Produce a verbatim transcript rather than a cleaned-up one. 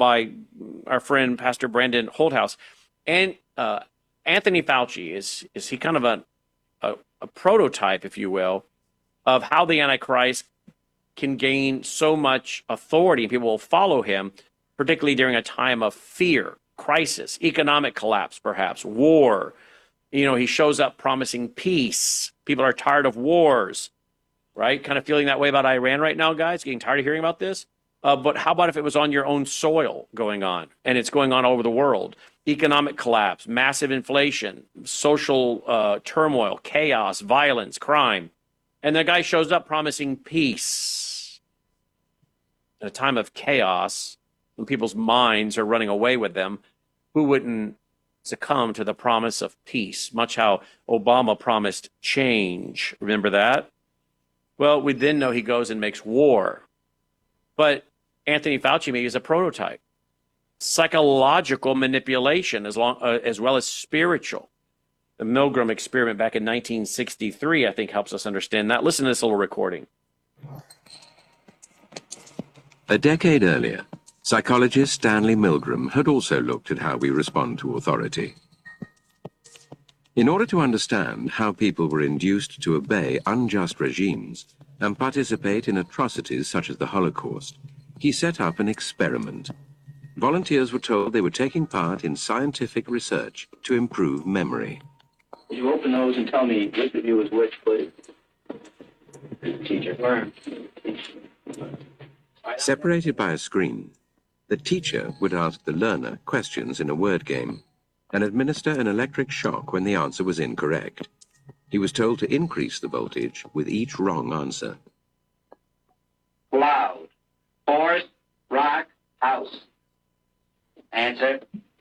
by our friend Pastor Brandon Holthouse. And uh, Anthony Fauci, is is he kind of a, a a prototype, if you will, of how the Antichrist can gain so much authority and people will follow him, particularly during a time of fear, crisis, economic collapse, perhaps, war. You know, he shows up promising peace. People are tired of wars, right? Kind of feeling that way about Iran right now, guys, getting tired of hearing about this. Uh, but how about if it was on your own soil going on, and it's going on all over the world? Economic collapse, massive inflation, social uh, turmoil, chaos, violence, crime. And the guy shows up promising peace. At a time of chaos, when people's minds are running away with them, who wouldn't succumb to the promise of peace? Much how Obama promised change. Remember that? Well, we then know he goes and makes war. But Anthony Fauci maybe is a prototype. Psychological manipulation as long uh, as well as spiritual. The Milgram experiment back in nineteen sixty-three, I think, helps us understand that. Listen to this little recording. A decade earlier, psychologist Stanley Milgram had also looked at how we respond to authority. In order to understand how people were induced to obey unjust regimes and participate in atrocities such as the Holocaust, he set up an experiment. Volunteers were told they were taking part in scientific research to improve memory. Would you open those and tell me which of you is which, please? Teacher. Learn. Separated by a screen, the teacher would ask the learner questions in a word game and administer an electric shock when the answer was incorrect. He was told to increase the voltage with each wrong answer. Cloud. Horse. Rock. House. Answer.